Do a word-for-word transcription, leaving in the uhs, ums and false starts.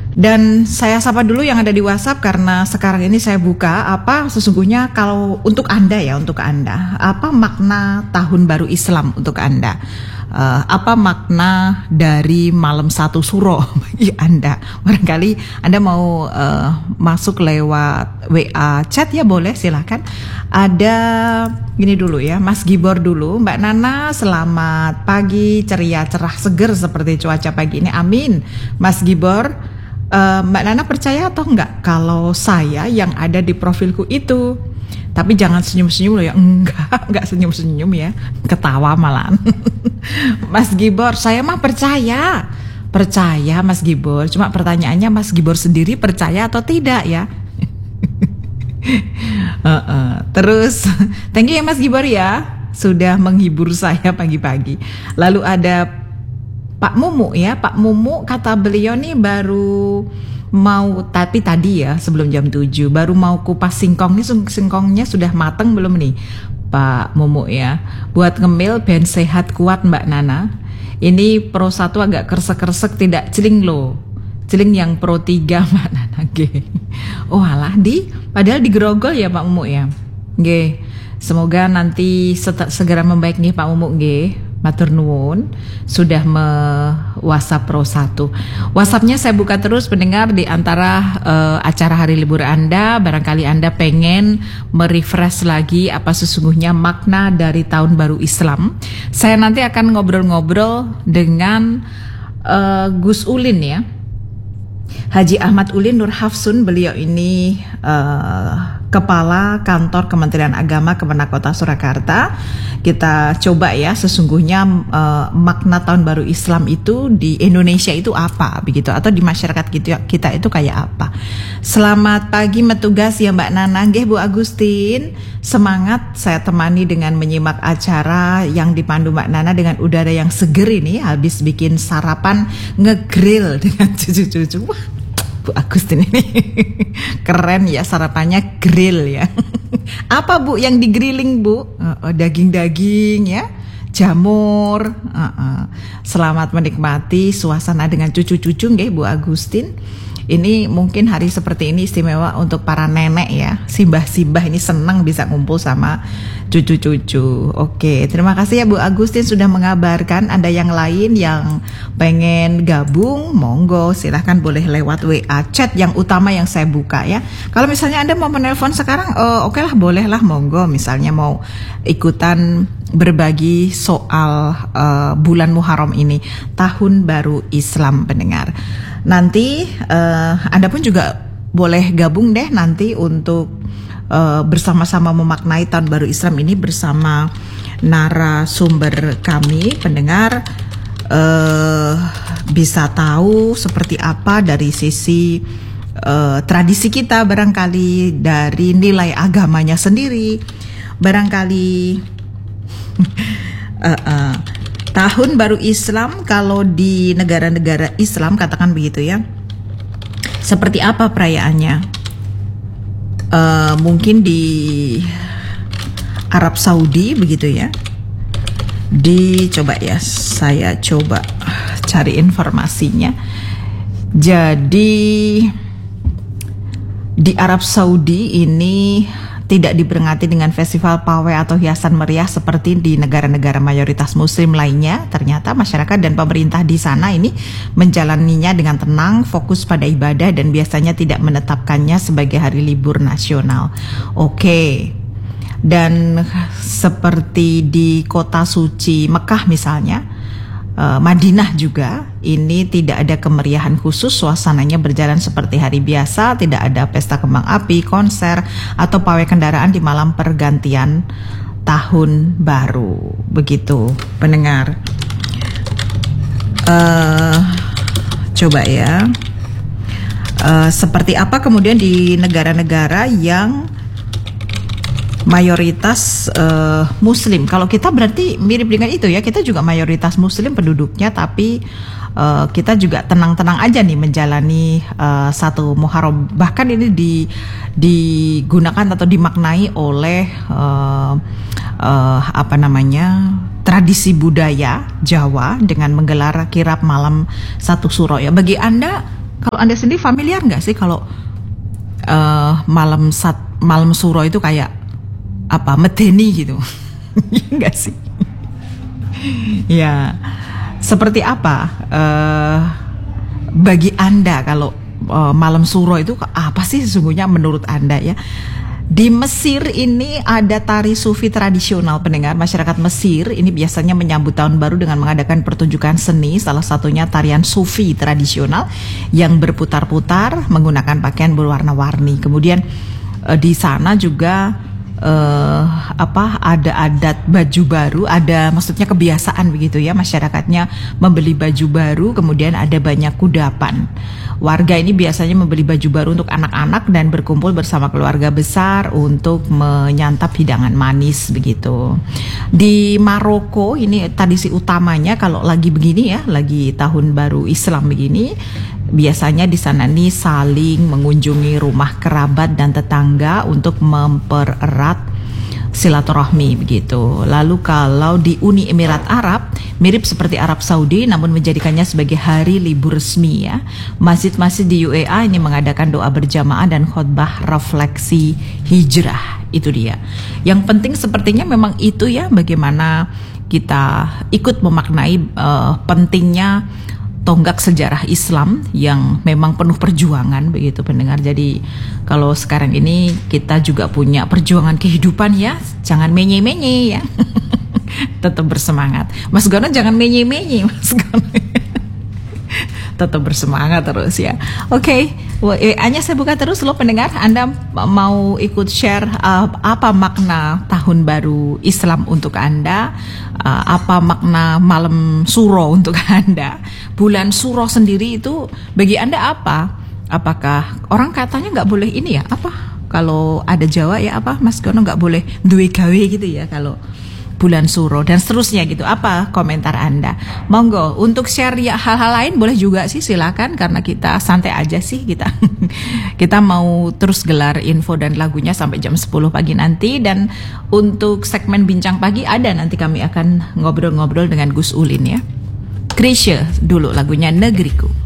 Dan saya sapa dulu yang ada di WhatsApp karena sekarang ini saya buka apa sesungguhnya kalau untuk Anda ya, untuk Anda, apa makna tahun baru Islam untuk Anda? Uh, apa makna dari malam satu suro bagi Anda? Barangkali Anda mau uh, masuk lewat W A chat ya, boleh, silakan. Ada gini dulu ya, Mas Gibor dulu. Mbak Nana, selamat pagi, ceria, cerah, seger seperti cuaca pagi ini. Amin. Mas Gibor, uh, Mbak Nana percaya atau enggak kalau saya yang ada di profilku itu? Tapi jangan senyum-senyum loh ya. Enggak, enggak senyum-senyum ya. Ketawa malahan. Mas Gibor, saya mah percaya. Percaya Mas Gibor. Cuma pertanyaannya Mas Gibor sendiri percaya atau tidak ya? uh -uh. Terus, thank you ya Mas Gibor ya. Sudah menghibur saya pagi-pagi. Lalu ada Pak Mumu ya. Pak Mumu kata beliau nih baru mau, tapi tadi ya sebelum jam tujuh baru mau kupas singkong nih. Singkongnya sudah mateng belum nih Pak Mumu ya? Buat ngemil ben sehat kuat Mbak Nana. Ini Pro satu agak kersek-kersek, tidak celing loh. Celing yang Pro tiga Mbak Nana G. Oh alah di padahal digerogol ya Pak Mumu ya. G. Semoga nanti segera membaik nih Pak Mumu G. Matur nuwun sudah me WhatsApp Pro satu. WhatsAppnya saya buka terus pendengar di antara uh, acara hari libur Anda. Barangkali Anda pengen merefresh lagi apa sesungguhnya makna dari tahun baru Islam. Saya nanti akan ngobrol-ngobrol dengan uh, Gus Ulin ya, Haji Ahmad Ulin Nur Hafsun. Beliau ini uh, Kepala Kantor Kementerian Agama Kemenak Kota Surakarta. Kita coba ya sesungguhnya uh, makna tahun baru Islam itu di Indonesia itu apa begitu, atau di masyarakat kita, kita itu kayak apa. Selamat pagi metugas ya Mbak Nana. Nggih Bu Agustin, semangat saya temani dengan menyimak acara yang dipandu Mbak Nana dengan udara yang seger ini. Habis bikin sarapan ngegrill dengan cucu-cucu. Wah, Bu Agustin ini keren ya, sarapannya grill ya. Apa Bu yang digrilling Bu? Uh, daging-daging ya, jamur. Uh, uh. Selamat menikmati suasana dengan cucu-cucu nggih Bu Agustin. Ini mungkin hari seperti ini istimewa untuk para nenek ya. Simbah-simbah ini senang bisa ngumpul sama cucu-cucu. Oke, terima kasih ya Bu Agustin sudah mengabarkan. Ada yang lain yang pengen gabung, monggo silahkan boleh lewat W A chat yang utama yang saya buka ya. Kalau misalnya Anda mau menelpon sekarang, uh, oke lah, boleh lah, monggo. Misalnya mau ikutan berbagi soal uh, bulan Muharram ini, tahun baru Islam pendengar. Nanti uh, Anda pun juga boleh gabung deh nanti untuk uh, bersama-sama memaknai tahun baru Islam ini bersama narasumber kami pendengar. Uh, bisa tahu seperti apa dari sisi uh, tradisi kita, barangkali dari nilai agamanya sendiri, barangkali uh, uh, tahun baru Islam kalau di negara-negara Islam katakan begitu ya. Seperti apa perayaannya? Uh, mungkin di Arab Saudi begitu ya. Dicoba ya, saya coba cari informasinya. Jadi di Arab Saudi ini tidak diperingati dengan festival pawai atau hiasan meriah seperti di negara-negara mayoritas muslim lainnya. Ternyata masyarakat dan pemerintah di sana ini menjalaninya dengan tenang, fokus pada ibadah dan biasanya tidak menetapkannya sebagai hari libur nasional. Oke. Dan seperti di kota suci Mekah misalnya, Madinah juga, ini tidak ada kemeriahan khusus, suasananya berjalan seperti hari biasa, tidak ada pesta kembang api, konser, atau pawai kendaraan di malam pergantian tahun baru. Begitu, pendengar. Uh, coba ya, uh, seperti apa kemudian di negara-negara yang mayoritas uh, muslim. Kalau kita berarti mirip dengan itu ya, kita juga mayoritas muslim penduduknya, tapi uh, kita juga tenang-tenang aja nih menjalani uh, satu Muharram. Bahkan ini di, digunakan atau dimaknai oleh uh, uh, apa namanya tradisi budaya Jawa dengan menggelar kirab malam satu suro ya. Bagi Anda Kalau Anda sendiri familiar nggak sih kalau uh, malam sat malam suro itu kayak apa, medeni gitu? Enggak sih? Ya, seperti apa uh, bagi Anda kalau uh, malam suro itu apa sih sesungguhnya menurut Anda ya? Di Mesir ini ada tari sufi tradisional, pendengar. Masyarakat Mesir ini biasanya menyambut tahun baru dengan mengadakan pertunjukan seni, salah satunya tarian sufi tradisional yang berputar-putar menggunakan pakaian berwarna-warni. Kemudian eh, di sana juga eh, apa ada adat baju baru, ada maksudnya kebiasaan begitu ya, masyarakatnya membeli baju baru, kemudian ada banyak kudapan. Warga ini biasanya membeli baju baru untuk anak-anak dan berkumpul bersama keluarga besar untuk menyantap hidangan manis begitu. Di Maroko ini tradisi utamanya kalau lagi begini ya, lagi tahun baru Islam begini, biasanya di sana nih saling mengunjungi rumah kerabat dan tetangga untuk mempererat silaturahmi begitu. Lalu kalau di Uni Emirat Arab mirip seperti Arab Saudi namun menjadikannya sebagai hari libur resmi ya. Masjid-masjid di U A E ini mengadakan doa berjamaah dan khutbah refleksi hijrah. Itu dia. Yang penting sepertinya memang itu ya, bagaimana kita ikut memaknai uh, pentingnya tonggak sejarah Islam yang memang penuh perjuangan begitu pendengar. Jadi kalau sekarang ini kita juga punya perjuangan kehidupan ya, jangan menye-menye ya. Tetap bersemangat. Mas Gono jangan menye-menye Mas Gono. Tetap bersemangat terus ya. Oke, okay. hanya saya buka terus lo pendengar. Anda mau ikut share uh, apa makna tahun baru Islam untuk Anda? Uh, apa makna malam suro untuk Anda? Bulan suro sendiri itu bagi Anda apa? Apakah orang katanya nggak boleh ini ya? Apa? Kalau ada Jawa ya apa? Mas Gono nggak boleh duwe gawe gitu ya kalau bulan suro dan seterusnya gitu. Apa komentar Anda? Monggo untuk share ya hal-hal lain boleh juga sih, silakan, karena kita santai aja sih kita. Kita mau terus gelar info dan lagunya sampai jam sepuluh pagi nanti, dan untuk segmen bincang pagi ada nanti kami akan ngobrol-ngobrol dengan Gus Ulin ya. Krisya dulu lagunya Negeriku.